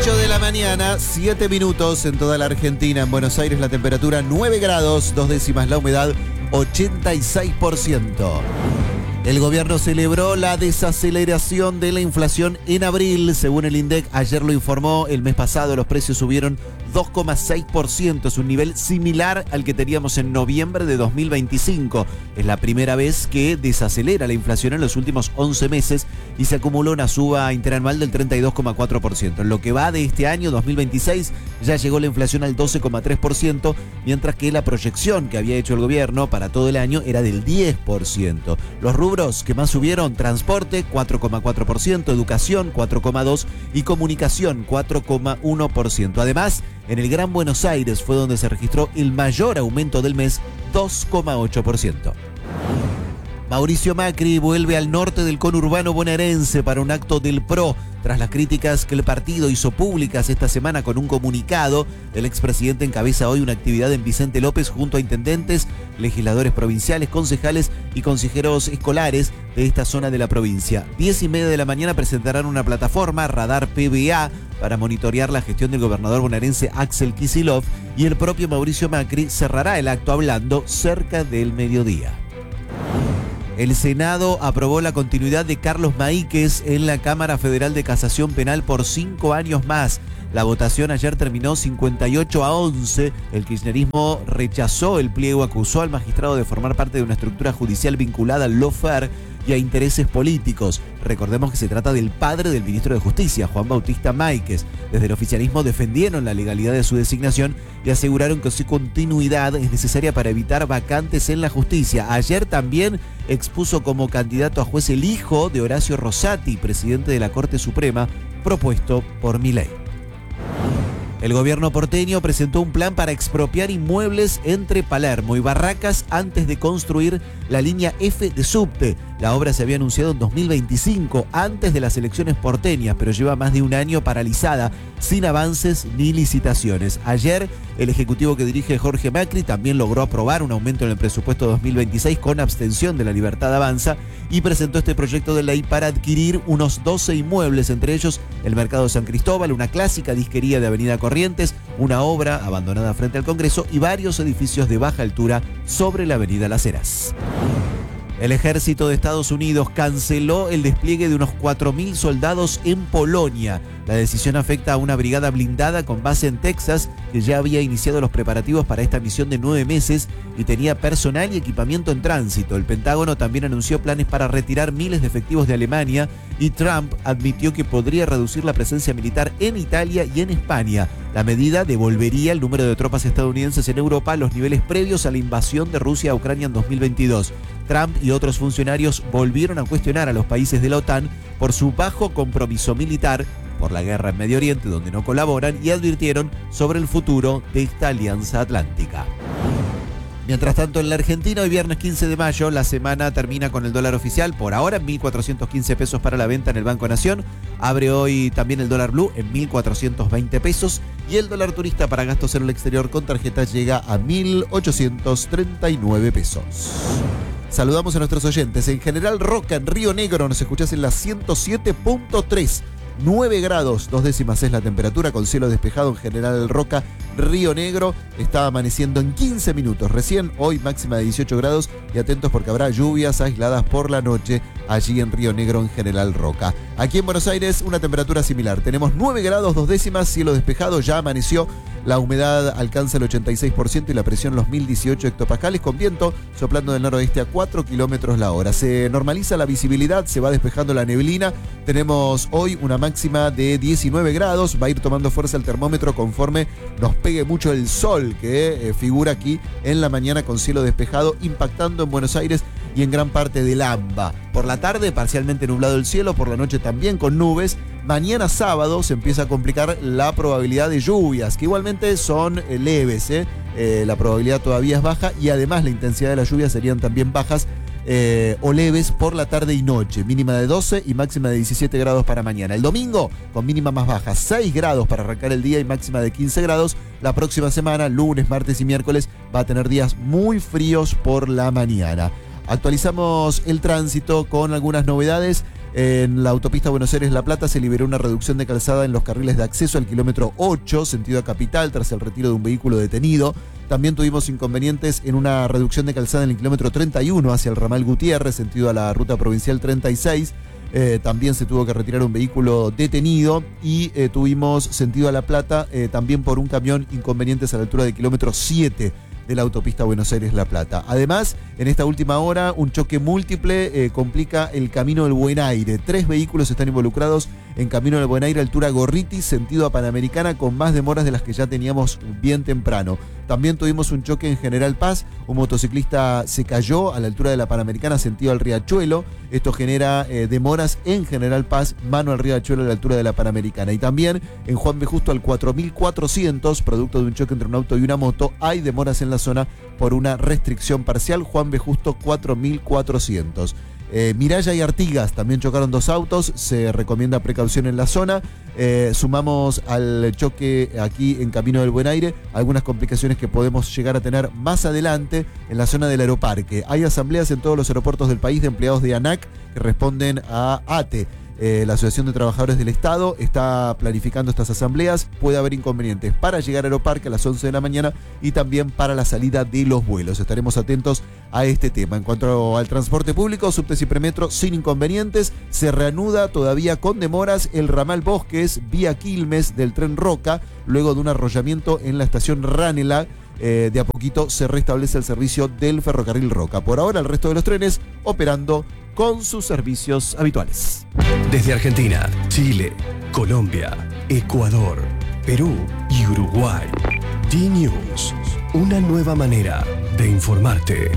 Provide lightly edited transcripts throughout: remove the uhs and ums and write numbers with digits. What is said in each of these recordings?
8 de la mañana, 7 minutos en toda la Argentina. En Buenos Aires la temperatura 9 grados, 2 décimas la humedad, 86%. El gobierno celebró la desaceleración de la inflación en abril. Según el INDEC, ayer lo informó, el mes pasado los precios subieron 2,6%. Es un nivel similar al que teníamos en noviembre de 2025. Es la primera vez que desacelera la inflación en los últimos 11 meses y se acumuló una suba interanual del 32,4%. En lo que va de este año, 2026, ya llegó la inflación al 12,3%, mientras que la proyección que había hecho el gobierno para todo el año era del 10%. Los rubros que más subieron: transporte 4,4%, educación 4,2% y comunicación 4,1%. Además, en el Gran Buenos Aires fue donde se registró el mayor aumento del mes, 2,8%. Mauricio Macri vuelve al norte del conurbano bonaerense para un acto del PRO. Tras las críticas que el partido hizo públicas esta semana con un comunicado, el expresidente encabeza hoy una actividad en Vicente López junto a intendentes, legisladores provinciales, concejales y consejeros escolares de esta zona de la provincia. 10:30 de la mañana presentarán una plataforma, Radar PBA, para monitorear la gestión del gobernador bonaerense Axel Kicillof, y el propio Mauricio Macri cerrará el acto hablando cerca del mediodía. El Senado aprobó la continuidad de Carlos Maíquez en la Cámara Federal de Casación Penal por 5 años más. La votación ayer terminó 58-11. El kirchnerismo rechazó el pliego, acusó al magistrado de formar parte de una estructura judicial vinculada al lawfare y a intereses políticos. Recordemos que se trata del padre del ministro de Justicia, Juan Bautista Máiquez. Desde el oficialismo defendieron la legalidad de su designación y aseguraron que su continuidad es necesaria para evitar vacantes en la justicia. Ayer también expuso como candidato a juez el hijo de Horacio Rosati, presidente de la Corte Suprema, propuesto por Milei. El gobierno porteño presentó un plan para expropiar inmuebles entre Palermo y Barracas antes de construir la línea F de subte. La obra se había anunciado en 2025, antes de las elecciones porteñas, pero lleva más de un año paralizada, sin avances ni licitaciones. Ayer, el ejecutivo que dirige Jorge Macri también logró aprobar un aumento en el presupuesto 2026 con abstención de La Libertad Avanza y presentó este proyecto de ley para adquirir unos 12 inmuebles, entre ellos el Mercado San Cristóbal, una clásica disquería de Avenida Corrientes, una obra abandonada frente al Congreso y varios edificios de baja altura sobre la Avenida Las Heras. El ejército de Estados Unidos canceló el despliegue de unos 4.000 soldados en Polonia. La decisión afecta a una brigada blindada con base en Texas que ya había iniciado los preparativos para esta misión de 9 meses y tenía personal y equipamiento en tránsito. El Pentágono también anunció planes para retirar miles de efectivos de Alemania y Trump admitió que podría reducir la presencia militar en Italia y en España. La medida devolvería el número de tropas estadounidenses en Europa a los niveles previos a la invasión de Rusia a Ucrania en 2022. Trump y otros funcionarios volvieron a cuestionar a los países de la OTAN por su bajo compromiso militar, por la guerra en Medio Oriente donde no colaboran, y advirtieron sobre el futuro de esta alianza atlántica. Mientras tanto, en la Argentina, hoy viernes 15 de mayo, la semana termina con el dólar oficial, por ahora en 1.415 pesos para la venta en el Banco Nación. Abre hoy también el dólar blue en 1.420 pesos y el dólar turista para gastos en el exterior con tarjeta llega a 1.839 pesos. Saludamos a nuestros oyentes. En General Roca, en Río Negro, nos escuchás en la 107.3. 9 grados, 2 décimas es la temperatura, con cielo despejado en General Roca, Río Negro. Está amaneciendo en 15 minutos. Recién, hoy máxima de 18 grados y atentos porque habrá lluvias aisladas por la noche allí en Río Negro, en General Roca. Aquí en Buenos Aires, una temperatura similar. Tenemos 9 grados, 2 décimas, cielo despejado, ya amaneció. La humedad alcanza el 86% y la presión los 1018 hectopascales, con viento soplando del noroeste a 4 kilómetros la hora. Se normaliza la visibilidad, se va despejando la neblina. Tenemos hoy una máxima de 19 grados. Va a ir tomando fuerza el termómetro conforme nos pegue mucho el sol que figura aquí en la mañana con cielo despejado, impactando en Buenos Aires y en gran parte del AMBA. Por la tarde, parcialmente nublado el cielo, por la noche también con nubes. Mañana sábado se empieza a complicar la probabilidad de lluvias, que igualmente son leves, la probabilidad todavía es baja y además la intensidad de las lluvias serían también bajas o leves por la tarde y noche, mínima de 12 y máxima de 17 grados para mañana. El domingo, con mínima más baja, 6 grados para arrancar el día y máxima de 15 grados. La próxima semana, lunes, martes y miércoles, va a tener días muy fríos por la mañana. Actualizamos el tránsito con algunas novedades. En la autopista Buenos Aires-La Plata se liberó una reducción de calzada en los carriles de acceso al kilómetro 8, sentido a Capital, tras el retiro de un vehículo detenido. También tuvimos inconvenientes en una reducción de calzada en el kilómetro 31 hacia el ramal Gutiérrez, sentido a la ruta provincial 36. También se tuvo que retirar un vehículo detenido y tuvimos sentido a La Plata también por un camión inconvenientes a la altura del kilómetro 7 de la autopista Buenos Aires-La Plata. Además, en esta última hora, un choque múltiple complica el Camino del Buen Aire. 3 vehículos están involucrados en Camino del Buen Aire, altura Gorriti, sentido a Panamericana, con más demoras de las que ya teníamos bien temprano. También tuvimos un choque en General Paz. Un motociclista se cayó a la altura de la Panamericana, sentido al Riachuelo. Esto genera demoras en General Paz, mano al Riachuelo a la altura de la Panamericana. Y también en Juan B. Justo al 4400, producto de un choque entre un auto y una moto, hay demoras en la zona por una restricción parcial. Juan B. Justo 4400. Miraya y Artigas también chocaron 2 autos, se recomienda precaución en la zona. Sumamos al choque aquí en Camino del Buen Aire algunas complicaciones que podemos llegar a tener más adelante en la zona del aeroparque. Hay asambleas en todos los aeropuertos del país de empleados de ANAC que responden a ATE. La Asociación de Trabajadores del Estado está planificando estas asambleas. Puede haber inconvenientes para llegar al aeroparque a las 11 de la mañana y también para la salida de los vuelos. Estaremos atentos a este tema. En cuanto al transporte público, subtes y premetro sin inconvenientes. Se reanuda todavía con demoras el ramal Bosques vía Quilmes del tren Roca, luego de un arrollamiento en la estación Ranelagh. De a poquito se restablece el servicio del ferrocarril Roca. Por ahora, el resto de los trenes operando con sus servicios habituales. Desde Argentina, Chile, Colombia, Ecuador, Perú y Uruguay. D-News, una nueva manera de informarte.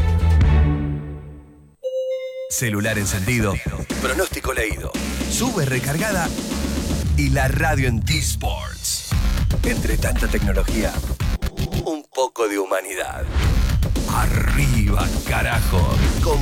Celular encendido, pronóstico leído, sube recargada y la radio en T-Sports. Entre tanta tecnología, un poco de humanidad. Arriba, carajo.